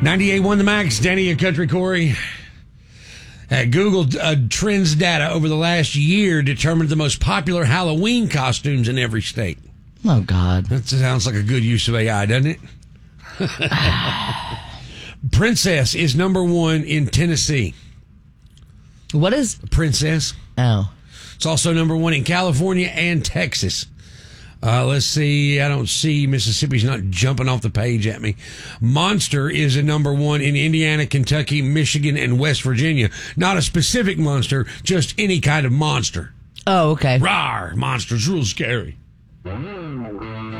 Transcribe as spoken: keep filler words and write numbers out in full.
ninety-eight point one The Max, Danny and Country Corey. Uh, Google uh, Trends data over the last year determined the most popular Halloween costumes in every state. Oh, God. That sounds like a good use of A I, doesn't it? Princess is number one in Tennessee. What is? Princess. Oh. It's also number one in California and Texas. Uh, let's see. I don't see Mississippi's not jumping off the page at me. Monster is a number one in Indiana, Kentucky, Michigan, and West Virginia. Not a specific monster, just any kind of monster. Oh, okay. Rawr! Monster's real scary.